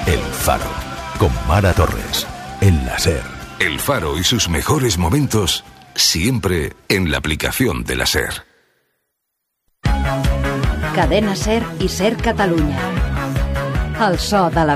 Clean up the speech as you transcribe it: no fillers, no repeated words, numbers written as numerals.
El Faro, con Mara Torres, en la SER. El Faro y sus mejores momentos, siempre en la aplicación de la SER. Cadena SER i SER Catalunya. El so de la